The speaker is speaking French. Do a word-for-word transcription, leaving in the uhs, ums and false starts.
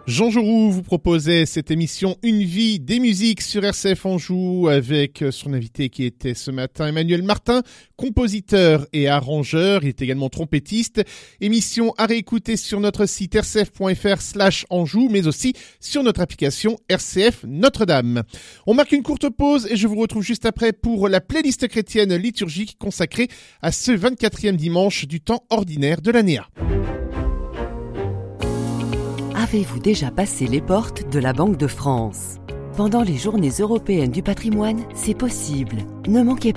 Jean Jouroux vous proposait cette émission Une vie des musiques sur R C F Anjou avec son invité qui était ce matin Emmanuel Martin, compositeur et arrangeur. Il est également trompettiste. Émission à réécouter sur notre site rcf.fr slash Anjou, mais aussi sur notre application R C F Notre-Dame. On marque une courte pause et je vous retrouve juste après pour la playlist chrétienne liturgique consacrée à ce vingt-quatrième dimanche du temps ordinaire de l'année A. Avez-vous déjà passé les portes de la Banque de France ? Pendant les Journées européennes du patrimoine, c'est possible. Ne manquez pas